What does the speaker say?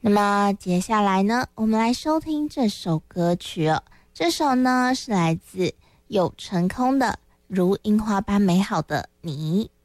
那么接下来呢，我们来收听这首歌曲哦。这首呢是来自有成空的《如樱花般美好的你》。